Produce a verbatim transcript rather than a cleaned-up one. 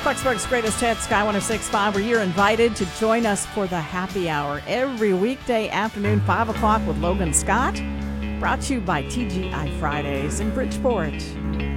Clarksburg's Greatest Hits, Sky one oh six point five, where you're invited to join us for the happy hour every weekday afternoon, five o'clock with Logan Scott. Brought to you by T G I Fridays in Bridgeport.